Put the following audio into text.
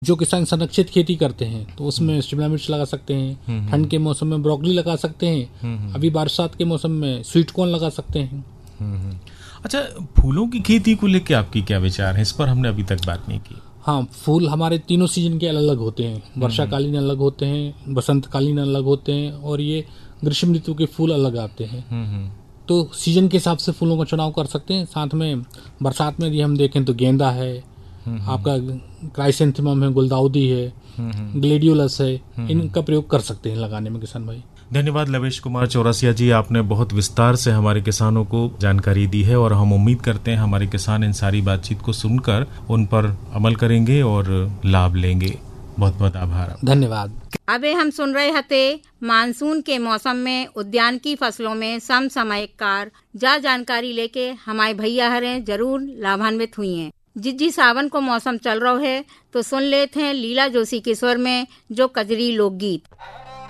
जो किसान संरक्षित खेती करते हैं तो उसमें शिमला मिर्च लगा सकते हैं, ठंड के मौसम में ब्रोकली लगा सकते हैं, अभी बरसात के मौसम में स्वीट कॉर्न लगा सकते हैं। अच्छा, फूलों की खेती को लेकर आपकी क्या विचार है? इस पर हमने अभी तक बात नहीं की। हाँ, फूल हमारे तीनों सीजन के अलग अलग होते हैं। वर्षाकालीन अलग होते हैं, बसंतकालीन अलग होते हैं और ये ग्रीष्म ऋतु के फूल अलग आते हैं। तो सीजन के हिसाब से फूलों का चुनाव कर सकते हैं। साथ में बरसात में यदि हम देखें तो गेंदा है, आपका क्राइसेंथेमम है, गुलदाउदी है, ग्लेडियोलस है, इनका प्रयोग कर सकते हैं लगाने में किसान भाई। धन्यवाद लवेश कुमार चौरसिया जी, आपने बहुत विस्तार से हमारे किसानों को जानकारी दी है और हम उम्मीद करते हैं हमारे किसान इन सारी बातचीत को सुनकर उन पर अमल करेंगे और लाभ लेंगे। बहुत बहुत आभार, धन्यवाद। अबे हम सुन रहे थे मानसून के मौसम में उद्यान की फसलों में समसामयिक कार जा जानकारी लेके हमारे भैया हरे जरूर लाभान्वित हुई हैं। जिज्जी सावन को मौसम चल रहा है तो सुन लेते हैं लीला जोशी के स्वर में जो कजरी लोकगीत।